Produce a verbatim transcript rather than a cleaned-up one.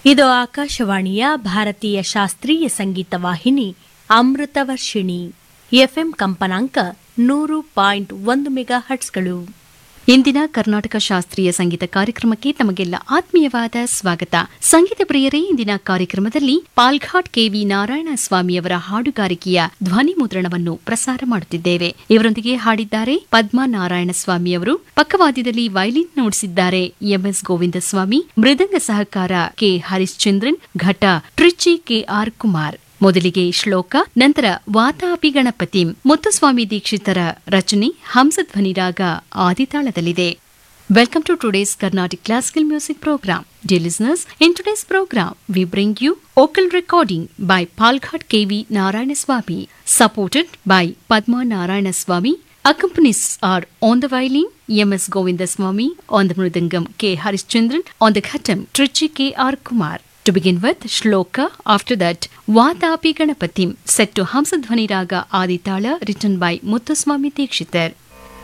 ಇದು ಆಕಾಶವಾಣಿಯ ಭಾರತೀಯ ಶಾಸ್ತ್ರೀಯ ಸಂಗೀತ ವಾಹಿನಿ ಅಮೃತವರ್ಷಿಣಿ. ಎಫ್ಎಂ ಕಂಪನಾಂಕ ನೂರು ಪಾಯಿಂಟ್ ಒಂದು ಮೆಗಾ ಹಟ್ಸ್ಗಳು. ಇಂದಿನ ಕರ್ನಾಟಕ ಶಾಸ್ತ್ರೀಯ ಸಂಗೀತ ಕಾರ್ಯಕ್ರಮಕ್ಕೆ ತಮಗೆಲ್ಲ ಆತ್ಮೀಯವಾದ ಸ್ವಾಗತ. ಸಂಗೀತ ಪ್ರಿಯರೇ, ಇಂದಿನ ಕಾರ್ಯಕ್ರಮದಲ್ಲಿ ಪಾಲ್ಘಾಟ್ ಕೆವಿ ನಾರಾಯಣ ಸ್ವಾಮಿಯವರ ಹಾಡುಗಾರಿಕೆಯ ಧ್ವನಿ ಮುದ್ರಣವನ್ನು ಪ್ರಸಾರ ಮಾಡುತ್ತಿದ್ದೇವೆ. ಇವರೊಂದಿಗೆ ಹಾಡಿದ್ದಾರೆ ಪದ್ಮಾ ನಾರಾಯಣ ಸ್ವಾಮಿಯವರು. ಪಕ್ಕವಾದ್ಯದಲ್ಲಿ ವೈಲಿನ್ ನುಡಿಸಿದ್ದಾರೆ ಎಂಎಸ್ ಗೋವಿಂದ ಸ್ವಾಮಿ. ಮೃದಂಗ ಸಹಕಾರ ಕೆ ಹರಿಶ್ಚಂದ್ರನ್. ಘಟ ಟ್ರಿಚಿ ಕೆಆರ್ ಕುಮಾರ್. ಮೊದಲಿಗೆ ಶ್ಲೋಕ, ನಂತರ ವಾತಾಪಿ ಗಣಪತಿ. ಮುತ್ತುಸ್ವಾಮಿ ದೀಕ್ಷಿತರ ರಚನೆ. ಹಂಸಧ್ವನಿ ರಾಗ ಆದಿತಾಳದಲ್ಲಿದೆ. Welcome to today's Carnatic Classical Music Program. Dear listeners, in today's program, we bring you vocal recording by Palghat K V Narayana Swami, supported by Padma Narayana Swami. Accompanies are on the violin, M S Govinda Swami, on the mridangam, K Harishchandran, on the ghatam, Trichy K R Kumar. To begin with, Shloka, after that, Vatapi Ganapatim, set to Hamsadhvani Raga Aditala, written by Muthuswami Dikshitar.